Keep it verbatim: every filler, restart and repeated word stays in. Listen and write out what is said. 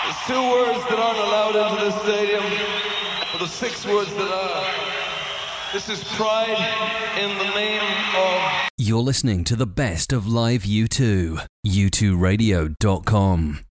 There's two words that aren't allowed into the stadium, but the six words that are. This is pride in the name of... You're listening to the best of live U two. U two radio dot com.